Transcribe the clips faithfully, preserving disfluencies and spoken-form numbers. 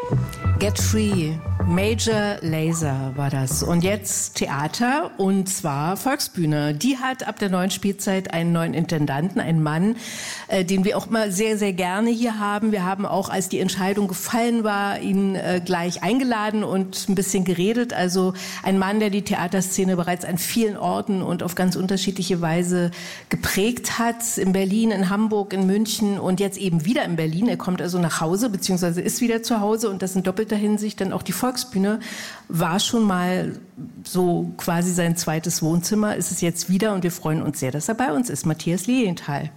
Get Free, Major Lazer war das. Und jetzt Theater, und zwar Volksbühne. Die hat ab der neuen Spielzeit einen neuen Intendanten, einen Mann, äh, den wir auch mal sehr, sehr gerne hier haben. Wir haben auch, als die Entscheidung gefallen war, ihn äh, gleich eingeladen und ein bisschen geredet. Also ein Mann, der die Theaterszene bereits an vielen Orten und auf ganz unterschiedliche Weise geprägt hat. In Berlin, in Hamburg, in München und jetzt eben wieder in Berlin. Er kommt also nach Hause, beziehungsweise ist wieder zu Hause, und das in doppelter Hinsicht, denn auch die Volksbühne war schon mal so quasi sein zweites Wohnzimmer, ist es jetzt wieder, und wir freuen uns sehr, dass er bei uns ist. Matthias Lilienthal.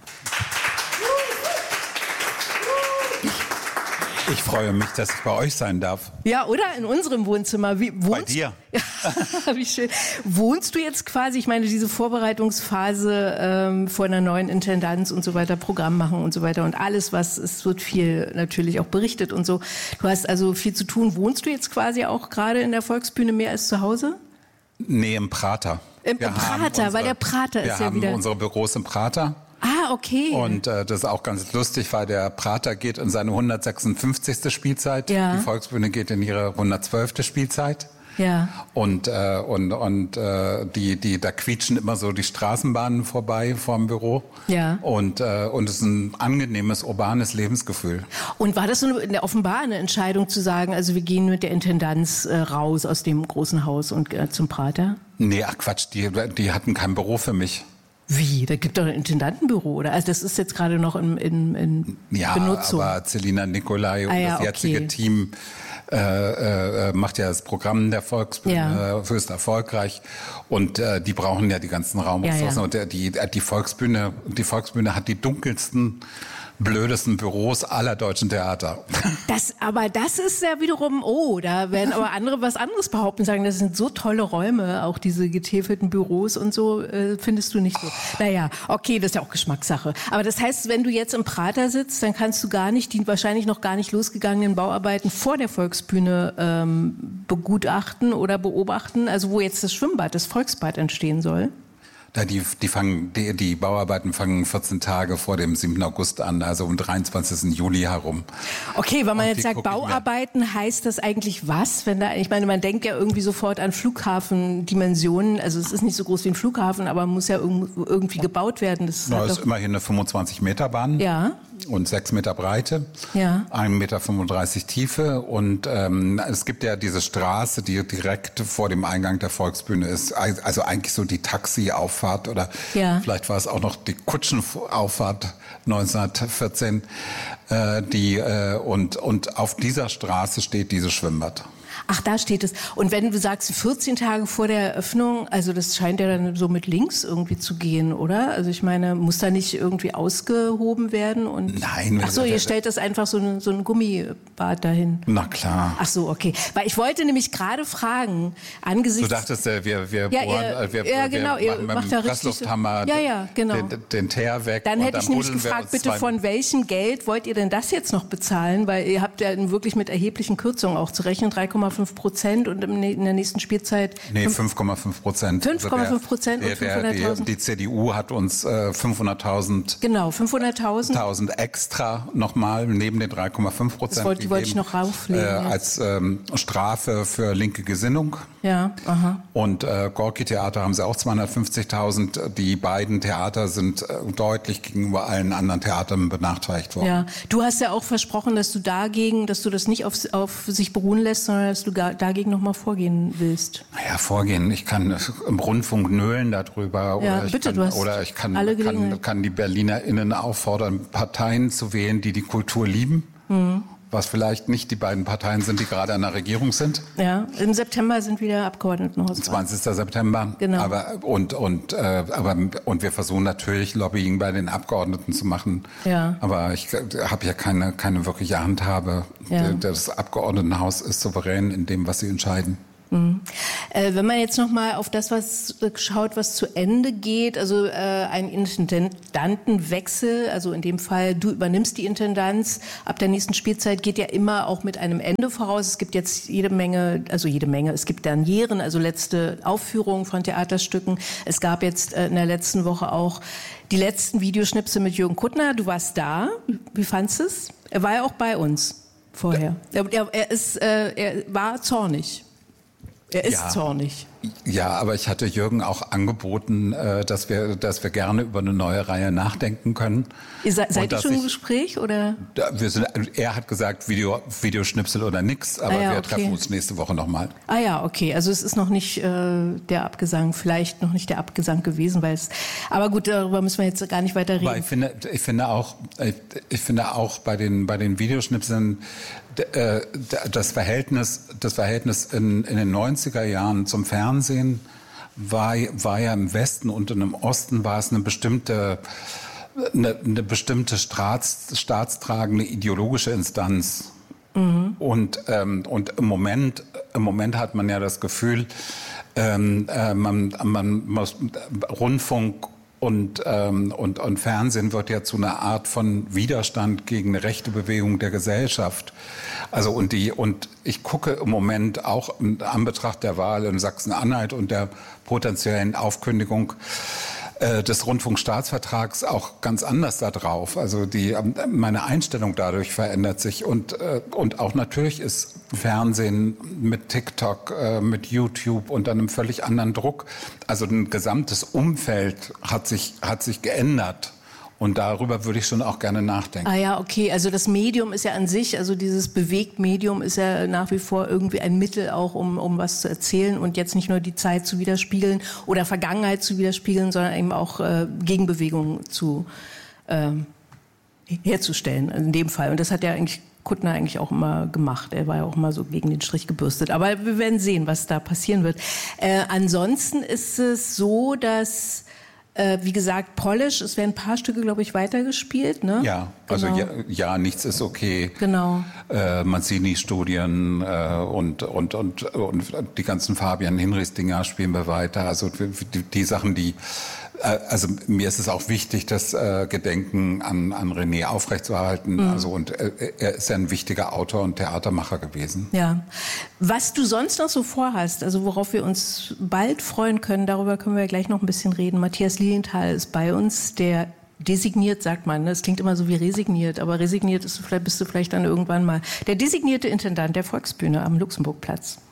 Ich freue mich, dass ich bei euch sein darf. Ja, oder? In unserem Wohnzimmer. Wie, wohnst, bei dir. Ja, wie schön. Wohnst du jetzt quasi, ich meine, diese Vorbereitungsphase ähm, vor einer neuen Intendanz und so weiter, Programm machen und so weiter und alles, was, es wird viel natürlich auch berichtet und so. Du hast also viel zu tun. Wohnst du jetzt quasi auch gerade in der Volksbühne mehr als zu Hause? Nee, im Prater. Im, im Prater, unsere, weil der Prater ist ja wieder... Wir haben unsere Büros im Prater. Ah, okay. Und äh, das ist auch ganz lustig, weil der Prater geht in seine hundertsechsundfünfzigste Spielzeit. Ja. Die Volksbühne geht in ihre hundertzwölfte Spielzeit. Ja. Und äh, und und äh, die die da quietschen immer so die Straßenbahnen vorbei vorm Büro. Ja. Und äh, und es ist ein angenehmes urbanes Lebensgefühl. Und war das so eine, offenbar eine Entscheidung zu sagen, also wir gehen mit der Intendanz äh, raus aus dem großen Haus und äh, zum Prater? Nee, ach Quatsch, die die hatten kein Büro für mich. Wie? Da gibt doch ein Intendantenbüro, oder? Also das ist jetzt gerade noch in, in, in ja, Benutzung. Ja, aber Celina Nicolai und ah, ja, das jetzige okay. Team äh, äh, macht ja das Programm der Volksbühne ja. äh, höchst erfolgreich, und äh, die brauchen ja die ganzen Raumressourcen. Ja, ja. Und der, die, die Volksbühne, die Volksbühne hat die dunkelsten, blödesten Büros aller deutschen Theater. Das, aber das ist ja wiederum, oh, da werden aber andere was anderes behaupten, sagen, das sind so tolle Räume, auch diese getäfelten Büros und so, äh, findest du nicht so. Oh. Naja, okay, das ist ja auch Geschmackssache. Aber das heißt, wenn du jetzt im Prater sitzt, dann kannst du gar nicht die wahrscheinlich noch gar nicht losgegangenen Bauarbeiten vor der Volksbühne ähm, begutachten oder beobachten, also wo jetzt das Schwimmbad, das Volksbad entstehen soll. Ja, die, die, fangen, die, die Bauarbeiten fangen vierzehn Tage vor dem siebten August an, also um dreiundzwanzigsten Juli herum. Okay, wenn man jetzt sagt Bauarbeiten, heißt das eigentlich was? Wenn da, ich meine, man denkt ja irgendwie sofort an Flughafendimensionen. Also es ist nicht so groß wie ein Flughafen, aber muss ja irgendwie gebaut werden. Das Na, ist immerhin eine fünfundzwanzig Meter Bahn. Ja. Und sechs Meter Breite, ja. ein Meter fünfunddreißig Tiefe, und ähm, es gibt ja diese Straße, die direkt vor dem Eingang der Volksbühne ist, also eigentlich so die Taxiauffahrt oder ja. vielleicht war es auch noch die Kutschenauffahrt neunzehnhundertvierzehn, äh, die äh, und und auf dieser Straße steht dieses Schwimmbad. Ach, da steht es. Und wenn du sagst, vierzehn Tage vor der Eröffnung, also das scheint ja dann so mit links irgendwie zu gehen, oder? Also ich meine, muss da nicht irgendwie ausgehoben werden? Und Nein. Ach so, ihr stellt das einfach so ein, so ein Gummibad dahin. Na klar. Ach so, okay. Weil ich wollte nämlich gerade fragen, angesichts... Du dachtest, wir, wir, ja, bohren, ihr, wir, ja, genau, wir machen ihr macht mit da dem Presslufthammer ja, ja, genau. den, den Teer weg. Dann hätte ich dann nämlich gefragt, bitte von welchem Geld wollt ihr denn das jetzt noch bezahlen? Weil ihr habt ja wirklich mit erheblichen Kürzungen auch zu rechnen, drei Komma fünf Prozent und in der nächsten Spielzeit... Nee, fünf Komma fünf Prozent. fünf Komma fünf Prozent und fünfhunderttausend. Die, die C D U hat uns äh, fünfhunderttausend... Genau, fünfhunderttausend. tausend extra nochmal neben den drei Komma fünf Prozent. Das wollte, wollte ich noch rauflegen. Äh, als ähm, Strafe für linke Gesinnung. Ja, aha. Und äh, Gorki Theater haben sie auch zweihundertfünfzigtausend. Die beiden Theater sind äh, deutlich gegenüber allen anderen Theatern benachteiligt worden. Ja, du hast ja auch versprochen, dass du dagegen, dass du das nicht auf, auf sich beruhen lässt, sondern dass du dagegen noch mal vorgehen willst. Naja, vorgehen. Ich kann im Rundfunk nölen darüber. Oder ja, ich bitte, kann, du hast oder ich kann, alle kann, kann die BerlinerInnen auffordern, Parteien zu wählen, die die Kultur lieben. Mhm. Was vielleicht nicht die beiden Parteien sind, die gerade an der Regierung sind. Ja, im September sind wieder Abgeordnetenhauswahlen. zwanzigsten September. Genau. Aber und und äh, aber und wir versuchen natürlich Lobbying bei den Abgeordneten zu machen. Ja. Aber ich habe ja keine keine wirkliche Handhabe. Ja. Das Abgeordnetenhaus ist souverän in dem, was sie entscheiden. Mhm. Äh, wenn man jetzt noch mal auf das was schaut, was zu Ende geht, also äh, ein Intendantenwechsel, also in dem Fall du übernimmst die Intendanz ab der nächsten Spielzeit, geht ja immer auch mit einem Ende voraus. Es gibt jetzt jede Menge, also jede Menge, es gibt Dernieren, also letzte Aufführungen von Theaterstücken. Es gab jetzt äh, in der letzten Woche auch die letzten Videoschnipsel mit Jürgen Kuttner. Du warst da. Wie fandst du es? Er war ja auch bei uns. vorher. Er, er, ist, äh, er war zornig. Er ist ja. zornig. Ja, aber ich hatte Jürgen auch angeboten, äh, dass wir, dass wir gerne über eine neue Reihe nachdenken können. Ihr se seid ihr schon im Gespräch oder? Da, wir sind, er hat gesagt Video, Videoschnipsel oder nix, aber ah ja, wir okay. treffen uns nächste Woche nochmal. Ah ja, okay. Also es ist noch nicht äh, der Abgesang, vielleicht noch nicht der Abgesang gewesen, weil es. Aber gut, darüber müssen wir jetzt gar nicht weiter reden. Aber ich finde, ich finde auch, ich, ich finde auch bei den bei den Videoschnipseln äh, das Verhältnis, das Verhältnis in, in den neunziger Jahren zum Fernsehen war, war ja im Westen und im Osten war es eine bestimmte, eine, eine bestimmte Staats, staatstragende ideologische Instanz. Mhm. Und, ähm, und im Moment, im Moment hat man ja das Gefühl, ähm, äh, man, man muss, Rundfunk Und, ähm, und, und Fernsehen wird ja zu einer Art von Widerstand gegen eine rechte Bewegung der Gesellschaft. Also und die und ich gucke im Moment auch in Anbetracht der Wahl in Sachsen-Anhalt und der potenziellen Aufkündigung äh, des Rundfunkstaatsvertrags auch ganz anders da drauf. Also die meine Einstellung dadurch verändert sich und äh, und auch natürlich ist Fernsehen mit TikTok, äh, mit YouTube unter einem völlig anderen Druck. Also ein gesamtes Umfeld hat sich hat sich geändert. Und darüber würde ich schon auch gerne nachdenken. Ah ja, okay. Also das Medium ist ja an sich, also dieses Bewegtmedium ist ja nach wie vor irgendwie ein Mittel auch, um, um was zu erzählen und jetzt nicht nur die Zeit zu widerspiegeln oder Vergangenheit zu widerspiegeln, sondern eben auch äh, Gegenbewegungen zu äh, herzustellen in dem Fall. Und das hat ja eigentlich Kuttner eigentlich auch immer gemacht. Er war ja auch immer so gegen den Strich gebürstet. Aber wir werden sehen, was da passieren wird. Äh, ansonsten ist es so, dass Äh, wie gesagt, Polish, es werden ein paar Stücke, glaube ich, weitergespielt, ne? Ja, also genau. ja, ja, nichts ist okay. Genau. Äh, Mazzini-Studien äh, und, und, und, und die ganzen Fabian-Hinrichs-Dinger spielen wir weiter. Also die, die Sachen, die also mir ist es auch wichtig, das äh, Gedenken an, an René aufrechtzuerhalten. Mhm. Also und äh, er ist ja ein wichtiger Autor und Theatermacher gewesen. Ja. Was du sonst noch so vorhast, also worauf wir uns bald freuen können, darüber können wir gleich noch ein bisschen reden. Matthias Lilienthal ist bei uns, der designiert, sagt man. Das klingt immer so wie resigniert, aber resigniert ist, vielleicht bist du vielleicht dann irgendwann mal der designierte Intendant der Volksbühne am Luxemburgplatz.